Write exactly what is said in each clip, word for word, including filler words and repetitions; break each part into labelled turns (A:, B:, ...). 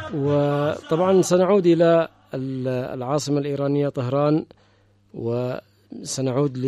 A: وطبعا سنعود إلى العاصمة الإيرانية طهران، وسنعود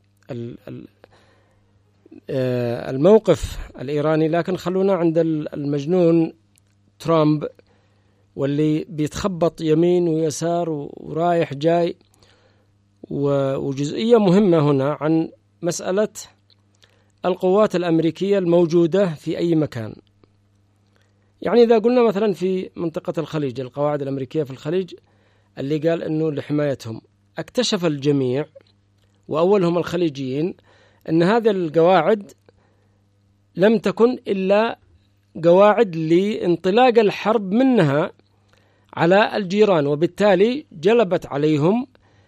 A: للموقف الإيراني، لكن خلونا عند المجنون ترامب واللي بيتخبط يمين ويسار ورايح جاي. وجزئية مهمة هنا عن مسألة القوات الأمريكية الموجودة في أي مكان. يعني إذا قلنا مثلا في منطقة الخليج، القواعد الأمريكية في الخليج اللي قال أنه لحمايتهم، اكتشف الجميع وأولهم الخليجيين أن هذه القواعد لم تكن إلا قواعد لانطلاق الحرب منها على الجيران، وبالتالي جلبت عليهم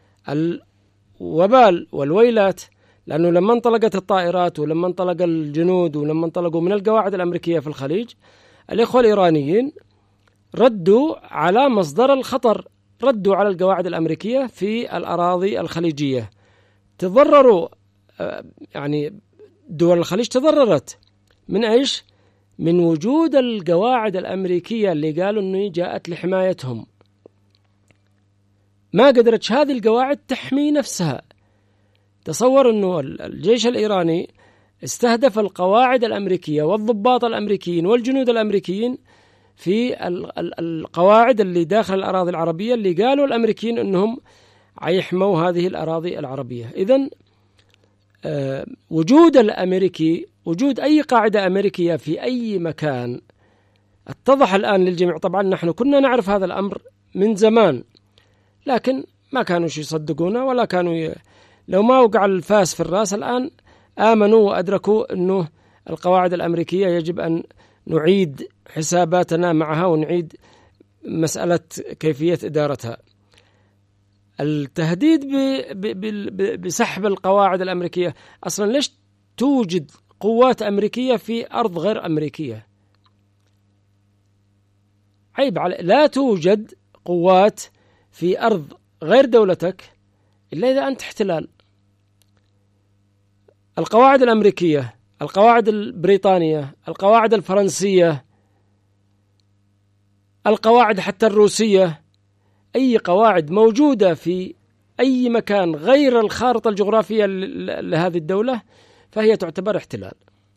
A: الوبال والويلات، لأنه لما انطلقت الطائرات ولما انطلق الجنود ولما انطلقوا من القواعد الأمريكية في الخليج، الإخوة الإيرانيين ردوا على مصدر الخطر، ردوا على القواعد الأمريكية في الأراضي الخليجية. تضرروا، يعني دول الخليج تضررت من إيش؟ من وجود القواعد الأمريكية اللي قالوا أنه جاءت لحمايتهم. ما قدرتش هذه القواعد تحمي نفسها. تصور أنه الجيش الإيراني استهدف القواعد الأمريكية والضباط الأمريكيين والجنود الأمريكيين في القواعد اللي داخل الأراضي العربية اللي قالوا الأمريكيين أنهم يحموا هذه الأراضي العربية. إذن آه وجود الأمريكي، وجود أي قاعدة أمريكية في أي مكان اتضح الآن للجميع. طبعا نحن كنا نعرف هذا الأمر من زمان، لكن ما كانوا يصدقونا ولا كانوا ي... لو ما وقع الفاس في الرأس الآن آمنوا وأدركوا أنه القواعد الأمريكية يجب أن نعيد حساباتنا معها ونعيد مسألة كيفية إدارتها. التهديد ب... ب... ب... بسحب القواعد الأمريكية، أصلا ليش توجد قوات أمريكية في أرض غير أمريكية؟ عيب على... لا توجد قوات في أرض غير دولتك إلا إذا أنت احتلال. القواعد الأمريكية، القواعد البريطانية، القواعد الفرنسية، القواعد حتى الروسية، أي قواعد موجودة في أي مكان غير الخارطة الجغرافية لهذه الدولة فهي تعتبر احتلال.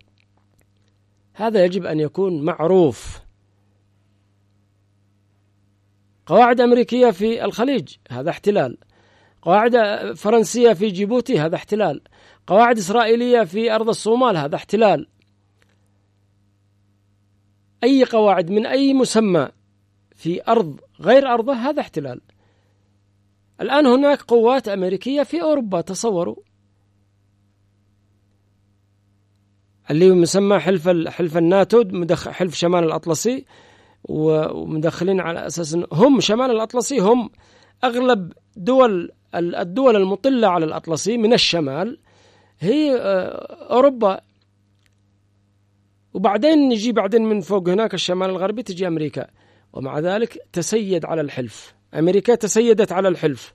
A: هذا يجب أن يكون معروف. قواعد أمريكية في الخليج هذا احتلال، قواعد فرنسية في جيبوتي هذا احتلال، قواعد إسرائيلية في أرض الصومال هذا احتلال. أي قواعد من أي مسمى في أرض غير أرضه هذا احتلال. الآن هناك قوات أمريكية في أوروبا، تصوروا، اللي مسمى حلف حلف الناتو، حلف شمال الأطلسي، ومدخلين على أساس هم شمال الأطلسي هم أغلب دول الدول المطلة على الأطلسي من الشمال هي أوروبا، وبعدين نجي بعدين من فوق هناك الشمال الغربي تجي أمريكا، ومع ذلك تسيد على الحلف. أمريكا تسيدت على الحلف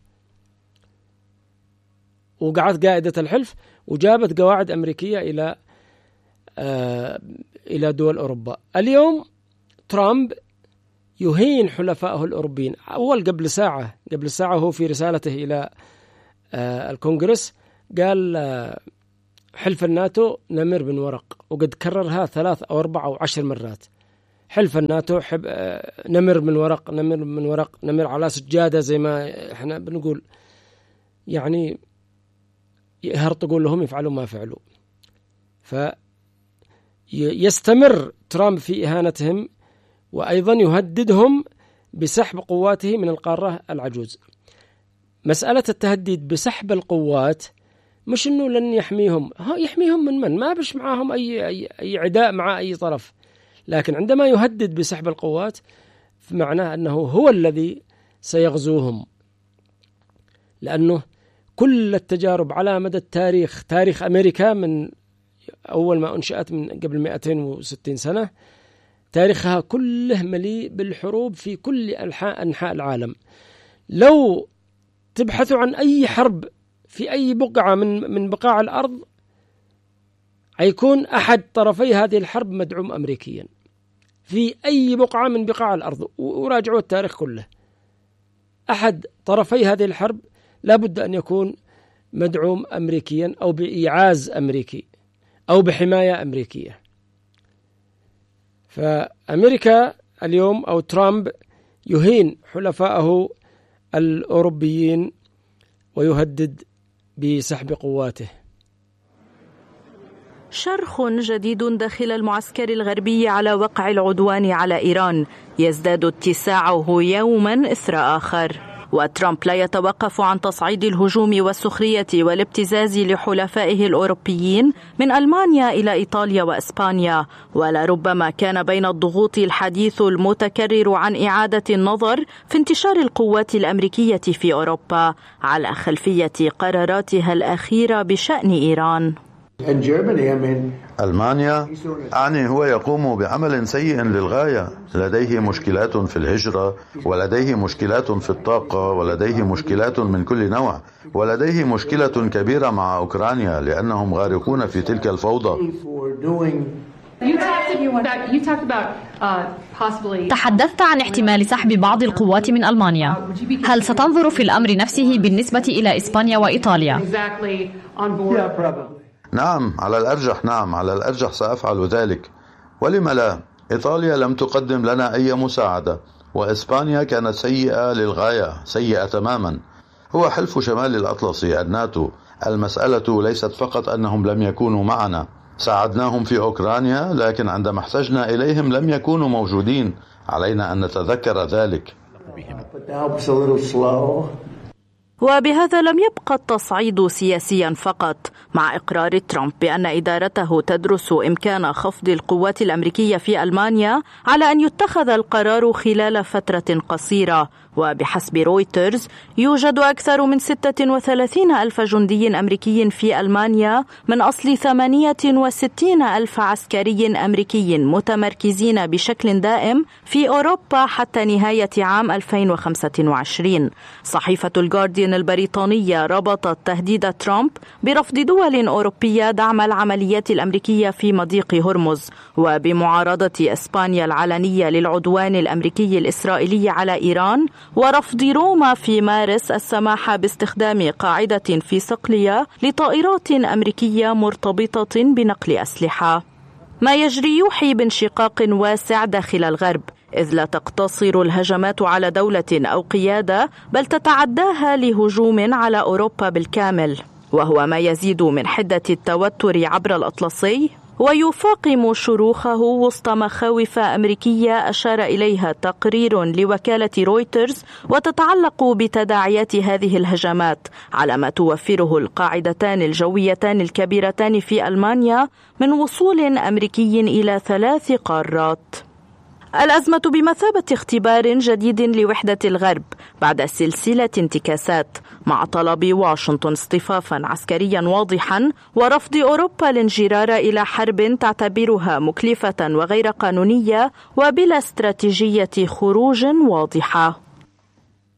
A: وقعت قائدة الحلف وجابت قواعد أمريكية إلى آه إلى دول أوروبا. اليوم ترامب يهين حلفائه الأوروبيين. أول قبل ساعة قبل ساعة هو في رسالته إلى آه الكونغرس قال آه حلف الناتو نمر من ورق، وقد كررها ثلاث أو أربع أو عشر مرات. حلف الناتو حب آه نمر من ورق، نمر من ورق، نمر على سجادة زي ما احنا بنقول، يعني يهرطقوا لهم يفعلوا ما فعلوا. فيستمر ترامب في إهانتهم، وأيضا يهددهم بسحب قواته من القارة العجوز. مسألة التهديد بسحب القوات مش إنه لن يحميهم، ها يحميهم من من؟ ما بش معاهم أي, أي, أي عداء مع أي طرف، لكن عندما يهدد بسحب القوات فمعناه أنه هو الذي سيغزوهم، لأنه كل التجارب على مدى التاريخ، تاريخ أمريكا من أول ما أنشأت من قبل مئتين وستين سنة، تاريخها كله مليء بالحروب في كل أنحاء العالم. لو تبحثوا عن أي حرب في أي بقعة من من بقاع الأرض هيكون أحد طرفي هذه الحرب مدعوم أمريكيا. في أي بقعة من بقاع الأرض، وراجعوا التاريخ كله. أحد طرفي هذه الحرب لابد أن يكون مدعوم أمريكيا أو بإيعاز أمريكي أو بحماية أمريكية. فأمريكا اليوم أو ترامب يهين حلفائه الأوروبيين ويهدد بسحب قواته.
B: شرخ جديد داخل المعسكر الغربي على وقع العدوان على إيران يزداد اتساعه يوما إثر آخر، وترامب لا يتوقف عن تصعيد الهجوم والسخرية والابتزاز لحلفائه الأوروبيين من ألمانيا إلى إيطاليا وإسبانيا، ولربما كان بين الضغوط الحديث المتكرر عن إعادة النظر في انتشار القوات الأمريكية في أوروبا على خلفية قراراتها الأخيرة بشأن إيران.
C: ألمانيا أعني هو يقوم بعمل سيء للغاية، لديه مشكلات في الهجرة، ولديه مشكلات في الطاقة، ولديه مشكلات من كل نوع، ولديه مشكلة كبيرة مع أوكرانيا لأنهم غارقون في تلك الفوضى.
D: تحدثت عن احتمال سحب بعض القوات من ألمانيا، هل ستنظر في الأمر نفسه بالنسبة إلى إسبانيا وإيطاليا؟
C: نعم، على الأرجح نعم على الأرجح سأفعل ذلك. ولم لا؟ إيطاليا لم تقدم لنا أي مساعدة، وإسبانيا كانت سيئة للغاية، سيئة تماما. هو حلف شمال الأطلسي الناتو. المسألة ليست فقط أنهم لم يكونوا معنا، ساعدناهم في أوكرانيا، لكن عندما احتجنا إليهم لم يكونوا موجودين. علينا أن نتذكر ذلك.
B: وبهذا لم يبقى التصعيد سياسيا فقط، مع إقرار ترامب بأن إدارته تدرس إمكان خفض القوات الأمريكية في ألمانيا على أن يتخذ القرار خلال فترة قصيرة. وبحسب رويترز يوجد أكثر من ستة وثلاثين ألف جندي أمريكي في ألمانيا من أصل ثمانية وستين ألف عسكري أمريكي متمركزين بشكل دائم في أوروبا حتى نهاية عام ألفين وخمسة وعشرين. صحيفة الجارديان البريطانية ربطت تهديد ترامب برفض دول أوروبية دعم العمليات الأمريكية في مضيق هرمز، وبمعارضة إسبانيا العلنية للعدوان الأمريكي الإسرائيلي على إيران، ورفض روما في مارس السماح باستخدام قاعدة في صقلية لطائرات أمريكية مرتبطة بنقل أسلحة. ما يجري يوحي بانشقاق واسع داخل الغرب، إذ لا تقتصر الهجمات على دولة أو قيادة، بل تتعداها لهجوم على أوروبا بالكامل، وهو ما يزيد من حدة التوتر عبر الأطلسي ويفاقم شروخه وسط مخاوف أمريكية أشار إليها تقرير لوكالة رويترز، وتتعلق بتداعيات هذه الهجمات على ما توفره القاعدتان الجويتان الكبيرتان في ألمانيا من وصول أمريكي إلى ثلاث قارات. الأزمة بمثابة اختبار جديد لوحدة الغرب بعد سلسلة انتكاسات، مع طلب واشنطن اصطفافا عسكريا واضحا ورفض أوروبا الانجرار إلى حرب تعتبرها مكلفة وغير قانونية وبلا استراتيجية خروج واضحة.